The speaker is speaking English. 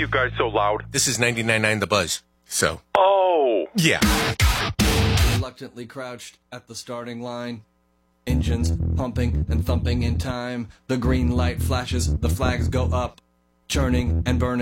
you guys so loud? This is 99.9 The Buzz, so. Oh. Yeah. Reluctantly crouched at the starting line. Engines pumping and thumping in time. The green light flashes, the flags go up. Churning and burning.